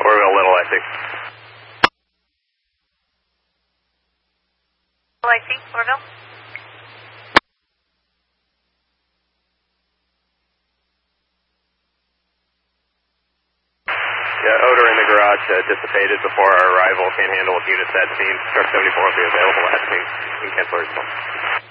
Orville Little, I think. I see, Orville. Yeah, odor in the garage dissipated before our arrival. Can't handle with units at scene. Truck 74 will be available at scene in Kentlersville.